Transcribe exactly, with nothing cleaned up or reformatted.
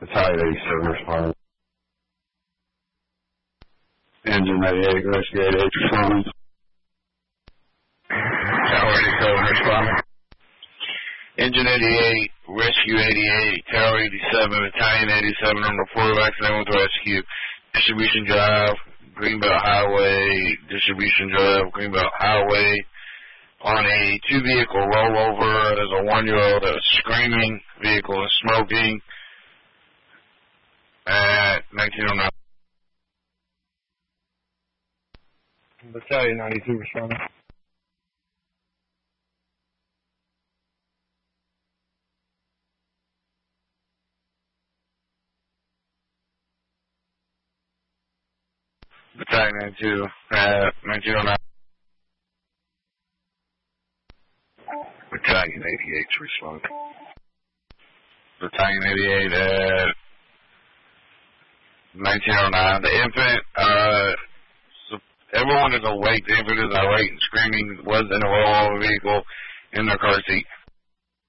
Battalion eighty-seven responding. Engine eighty-eight, Rescue eighty-eight responding. Tower eighty-seven responding. Engine eighty-eight, Rescue eighty-eight, Tower eighty-seven, Battalion eighty-seven on the four accident with rescue. Distribution Drive, Greenbelt Highway, Distribution Drive, Greenbelt Highway. On a two-vehicle rollover, there's a one-year-old that was screaming, vehicle is smoking at nineteen oh nine. Battalion ninety-two responding. Battalion ninety-two at nineteen oh nine. Battalion eighty-eight to respond. Battalion eighty-eight at nineteen oh nine. The infant, uh, so everyone is awake. The infant is awake and screaming, was in a rollover vehicle in their car seat.